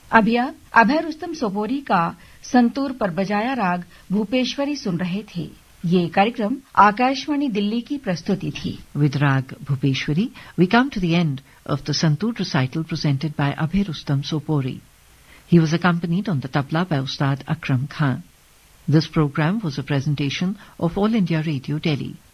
अभी आप अभय रुस्तम सोपोरी का संतूर पर बजाया राग भूपेश्वरी सुन रहे थे। ये कार्यक्रम आकाशवाणी दिल्ली की प्रस्तुति थी। With Rag Bhupeshwari, we come to the end of the Santoor recital presented by Abhay Rustam Sopori. He was accompanied on the tabla by Ustad Akram Khan. This program was a presentation of All India Radio Delhi.